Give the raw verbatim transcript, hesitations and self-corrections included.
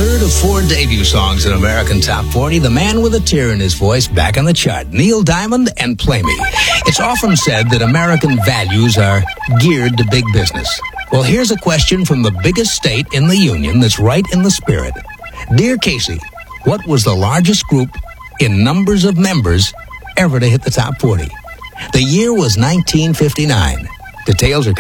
third of four debut songs in American Top forty, the man with a tear in his voice back on the chart, Neil Diamond and Play Me. It's often said that American values are geared to big business. Well, here's a question from the biggest state in the Union that's right in the spirit. Dear Casey, what was the largest group in numbers of members ever to hit the top forty? The year was nineteen fifty-nine. Details are